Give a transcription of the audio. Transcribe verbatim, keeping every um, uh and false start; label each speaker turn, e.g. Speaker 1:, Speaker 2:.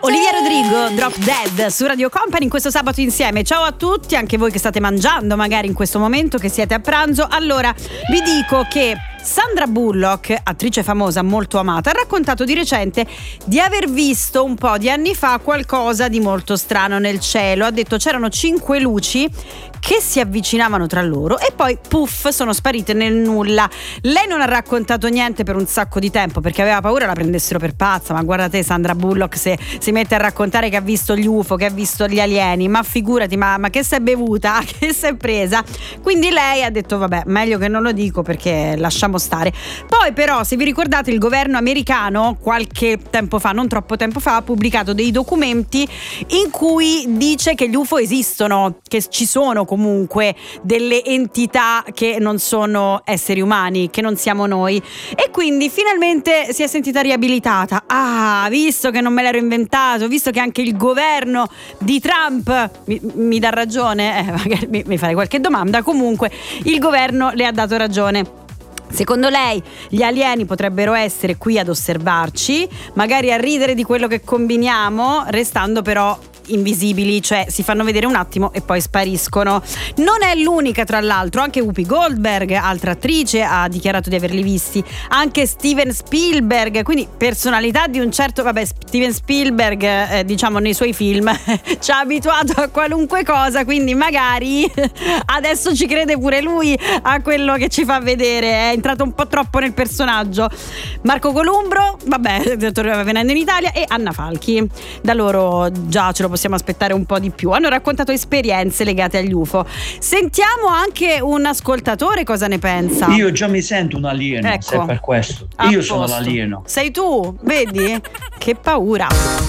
Speaker 1: Olivia Rodrigo, Drop Dead su Radio Company in questo sabato insieme. Ciao a tutti, anche voi che state mangiando magari in questo momento, che siete a pranzo. Allora, vi dico che Sandra Bullock, attrice famosa molto amata, ha raccontato di recente di aver visto un po' di anni fa qualcosa di molto strano nel cielo. Ha detto c'erano cinque luci che si avvicinavano tra loro e poi puff, sono sparite nel nulla. Lei non ha raccontato niente per un sacco di tempo perché aveva paura la prendessero per pazza. Ma guardate Sandra Bullock se si mette a raccontare che ha visto gli U F O, che ha visto gli alieni, ma figurati, ma, ma che si è bevuta, che si è presa. Quindi lei ha detto vabbè, meglio che non lo dico perché lasciamo stare. Poi però, se vi ricordate, il governo americano qualche tempo fa, non troppo tempo fa, ha pubblicato dei documenti in cui dice che gli U F O esistono, che ci sono comunque delle entità che non sono esseri umani, che non siamo noi, e quindi finalmente si è sentita riabilitata. Ah, visto che non me l'ero inventato, visto che anche il governo di Trump mi, mi dà ragione, eh, magari mi, mi fare qualche domanda, comunque il governo le ha dato ragione. Secondo lei gli alieni potrebbero essere qui ad osservarci, magari a ridere di quello che combiniamo, restando però invisibili, cioè si fanno vedere un attimo e poi spariscono. Non è l'unica, tra l'altro, anche Whoopi Goldberg, altra attrice, ha dichiarato di averli visti, anche Steven Spielberg, quindi personalità di un certo, vabbè, Steven Spielberg eh, diciamo nei suoi film ci ha abituato a qualunque cosa, quindi magari adesso ci crede pure lui a quello che ci fa vedere, è entrato un po' troppo nel personaggio. Marco Columbro, vabbè, venendo in Italia, e Anna Falchi, da loro già ce lo possiamo aspettare un po' di più. Hanno raccontato esperienze legate agli U F O. Sentiamo anche un ascoltatore cosa ne pensa.
Speaker 2: Io già mi sento un alieno, ecco, se per questo. Io sono l'alieno.
Speaker 1: Sei tu, vedi? Che paura.